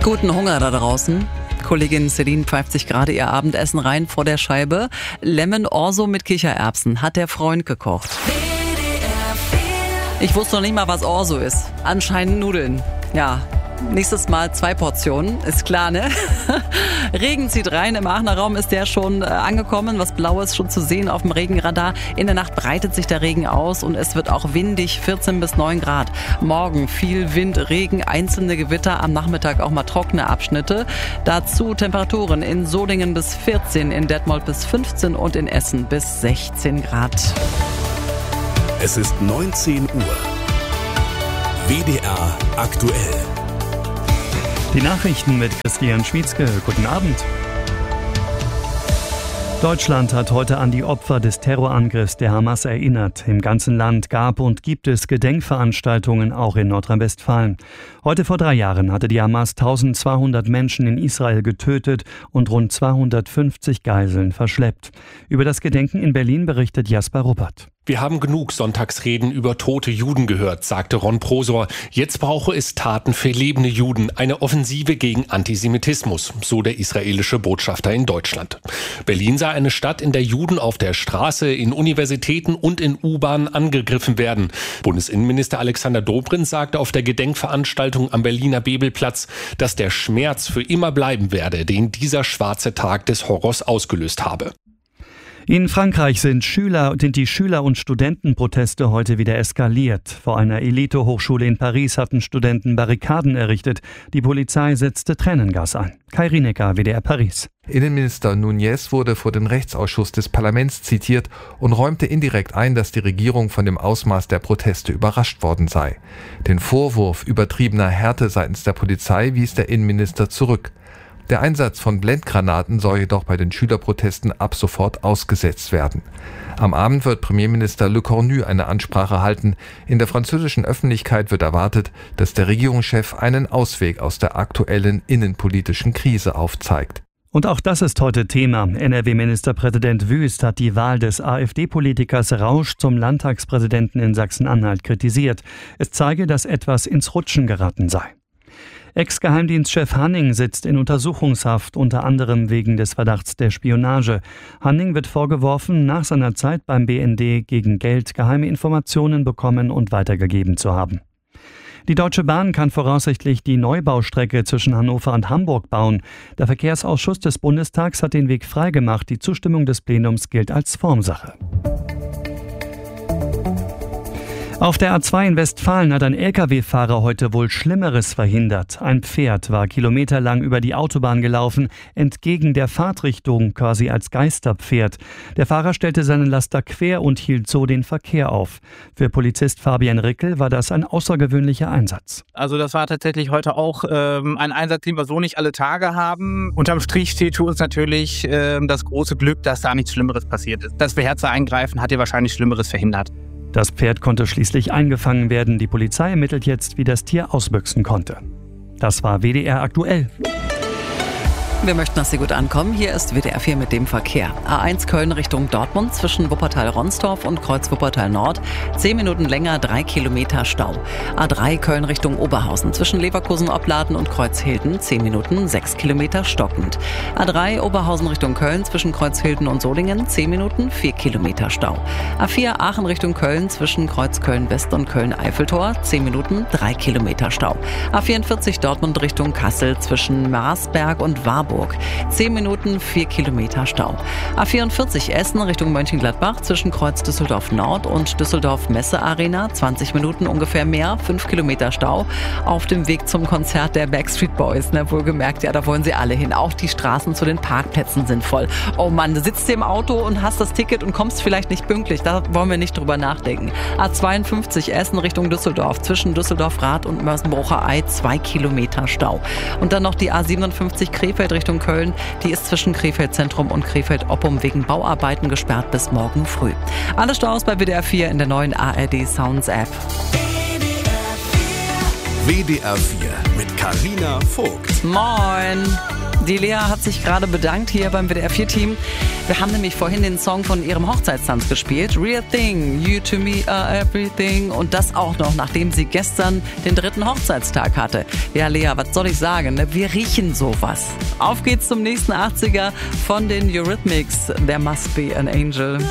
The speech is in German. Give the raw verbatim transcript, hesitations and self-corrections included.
Guten Hunger da draußen. Kollegin Celine pfeift sich gerade ihr Abendessen rein vor der Scheibe. Lemon Orzo mit Kichererbsen hat der Freund gekocht. Ich wusste noch nicht mal, was Orzo ist. Anscheinend Nudeln. Ja, nächstes Mal zwei Portionen, ist klar, ne? Regen zieht rein, im Aachener Raum ist der schon äh, angekommen, was Blaues schon zu sehen auf dem Regenradar. In der Nacht breitet sich der Regen aus und es wird auch windig, vierzehn bis neun Grad. Morgen viel Wind, Regen, einzelne Gewitter, am Nachmittag auch mal trockene Abschnitte. Dazu Temperaturen in Solingen bis vierzehn, in Detmold bis fünfzehn und in Essen bis sechzehn Grad. Es ist neunzehn Uhr. W D R aktuell. Die Nachrichten mit Christian Schmietzke. Guten Abend. Deutschland hat heute an die Opfer des Terrorangriffs der Hamas erinnert. Im ganzen Land gab und gibt es Gedenkveranstaltungen, auch in Nordrhein-Westfalen. Heute vor drei Jahren hatte die Hamas eintausendzweihundert Menschen in Israel getötet und rund zweihundertfünfzig Geiseln verschleppt. Über das Gedenken in Berlin berichtet Jasper Ruppert. Wir haben genug Sonntagsreden über tote Juden gehört, sagte Ron Prosor. Jetzt brauche es Taten für lebende Juden, eine Offensive gegen Antisemitismus, so der israelische Botschafter in Deutschland. Berlin sei eine Stadt, in der Juden auf der Straße, in Universitäten und in U-Bahnen angegriffen werden. Bundesinnenminister Alexander Dobrindt sagte auf der Gedenkveranstaltung am Berliner Bebelplatz, dass der Schmerz für immer bleiben werde, den dieser schwarze Tag des Horrors ausgelöst habe. In Frankreich sind Schüler, sind die Schüler- und Studentenproteste heute wieder eskaliert. Vor einer Elite-Hochschule in Paris hatten Studenten Barrikaden errichtet. Die Polizei setzte Tränengas ein. Kai Rinecker, W D R Paris. Innenminister Nunez wurde vor dem Rechtsausschuss des Parlaments zitiert und räumte indirekt ein, dass die Regierung von dem Ausmaß der Proteste überrascht worden sei. Den Vorwurf übertriebener Härte seitens der Polizei wies der Innenminister zurück. Der Einsatz von Blendgranaten soll jedoch bei den Schülerprotesten ab sofort ausgesetzt werden. Am Abend wird Premierminister Le Cornu eine Ansprache halten. In der französischen Öffentlichkeit wird erwartet, dass der Regierungschef einen Ausweg aus der aktuellen innenpolitischen Krise aufzeigt. Und auch das ist heute Thema. N R W-Ministerpräsident Wüst hat die Wahl des AfD-Politikers Rausch zum Landtagspräsidenten in Sachsen-Anhalt kritisiert. Es zeige, dass etwas ins Rutschen geraten sei. Ex-Geheimdienstchef Hanning sitzt in Untersuchungshaft, unter anderem wegen des Verdachts der Spionage. Hanning wird vorgeworfen, nach seiner Zeit beim B N D gegen Geld geheime Informationen bekommen und weitergegeben zu haben. Die Deutsche Bahn kann voraussichtlich die Neubaustrecke zwischen Hannover und Hamburg bauen. Der Verkehrsausschuss des Bundestags hat den Weg freigemacht. Die Zustimmung des Plenums gilt als Formsache. Auf der A zwei in Westfalen hat ein L K W-Fahrer heute wohl Schlimmeres verhindert. Ein Pferd war kilometerlang über die Autobahn gelaufen, entgegen der Fahrtrichtung, quasi als Geisterpferd. Der Fahrer stellte seinen Laster quer und hielt so den Verkehr auf. Für Polizist Fabian Rickel war das ein außergewöhnlicher Einsatz. Also das war tatsächlich heute auch ähm, ein Einsatz, den wir so nicht alle Tage haben. Unterm Strich steht für uns natürlich ähm, das große Glück, dass da nichts Schlimmeres passiert ist. Das beherzte Eingreifen hat ja wahrscheinlich Schlimmeres verhindert. Das Pferd konnte schließlich eingefangen werden. Die Polizei ermittelt jetzt, wie das Tier ausbüchsen konnte. Das war W D R aktuell. Wir möchten, dass Sie gut ankommen. Hier ist W D R vier mit dem Verkehr. A eins Köln Richtung Dortmund zwischen Wuppertal-Ronsdorf und Kreuz Wuppertal-Nord. Zehn Minuten länger, drei Kilometer Stau. A drei Köln Richtung Oberhausen zwischen Leverkusen-Opladen und Kreuzhilden. Zehn Minuten, sechs Kilometer stockend. A drei Oberhausen Richtung Köln zwischen Kreuzhilden und Solingen. Zehn Minuten, vier Kilometer Stau. A vier Aachen Richtung Köln zwischen Kreuz Köln-West und Köln-Eiffeltor. Zehn Minuten, drei Kilometer Stau. A vierundvierzig Dortmund Richtung Kassel zwischen Marsberg und Warburg. zehn Minuten, vier Kilometer Stau. A vierundvierzig Essen Richtung Mönchengladbach zwischen Kreuz Düsseldorf Nord und Düsseldorf Messe Arena. zwanzig Minuten ungefähr mehr, fünf Kilometer Stau. Auf dem Weg zum Konzert der Backstreet Boys. Ne, wohlgemerkt, ja, da wollen sie alle hin. Auch die Straßen zu den Parkplätzen sind voll. Oh Mann, du sitzt im Auto und hast das Ticket und kommst vielleicht nicht pünktlich. Da wollen wir nicht drüber nachdenken. A zweiundfünfzig Essen Richtung Düsseldorf zwischen Düsseldorf Rath und Mörsenbrucher Ei. zwei Kilometer Stau. Und dann noch die A siebenundfünfzig Krefeld Richtung Köln. Die ist zwischen Krefeld Zentrum und Krefeld Oppum wegen Bauarbeiten gesperrt bis morgen früh. Alle Staus bei W D R vier in der neuen A R D Sounds App. W D R vier mit Carina Vogt. Moin! Die Lea hat sich gerade bedankt hier beim W D R vier Team. Wir haben nämlich vorhin den Song von ihrem Hochzeitstanz gespielt. Real Thing, You to Me Are Everything. Und das auch noch, nachdem sie gestern den dritten Hochzeitstag hatte. Ja, Lea, was soll ich sagen? Ne? Wir riechen sowas. Auf geht's zum nächsten achtziger von den Eurythmics. There Must Be an Angel.